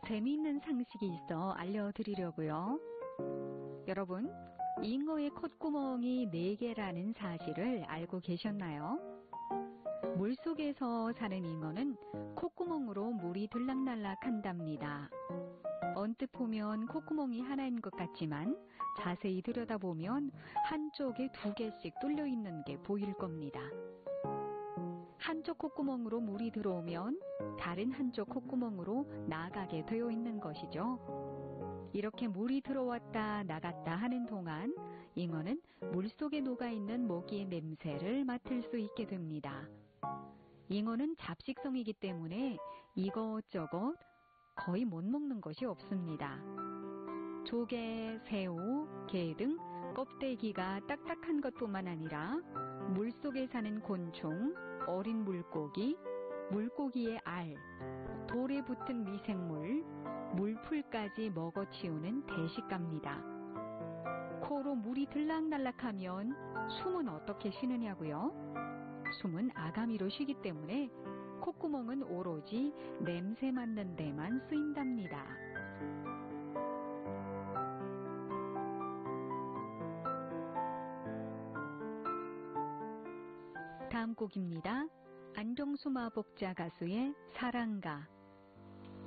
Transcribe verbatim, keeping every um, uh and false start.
재미있는 상식이 있어 알려드리려고요. 여러분, 잉어의 콧구멍이 네 개라는 사실을 알고 계셨나요? 물속에서 사는 잉어는 콧구멍으로 물이 들락날락 한답니다. 언뜻 보면 콧구멍이 하나인 것 같지만 자세히 들여다보면 한쪽에 두 개씩 뚫려 있는 게 보일 겁니다. 한쪽 콧구멍으로 물이 들어오면 다른 한쪽 콧구멍으로 나가게 되어 있는 것이죠. 이렇게 물이 들어왔다 나갔다 하는 동안 잉어는 물속에 녹아있는 모기의 냄새를 맡을 수 있게 됩니다. 잉어는 잡식성이기 때문에 이것저것 거의 못 먹는 것이 없습니다. 조개, 새우, 게 등 껍데기가 딱딱한 것뿐만 아니라 물속에 사는 곤충, 어린 물고기, 물고기의 알, 돌에 붙은 미생물, 물풀까지 먹어치우는 대식가입니다. 코로 물이 들락날락하면 숨은 어떻게 쉬느냐고요? 숨은 아가미로 쉬기 때문에 콧구멍은 오로지 냄새 맡는 데만 쓰인답니다. 다음 곡입니다. 안동수 마복자 가수의 사랑가.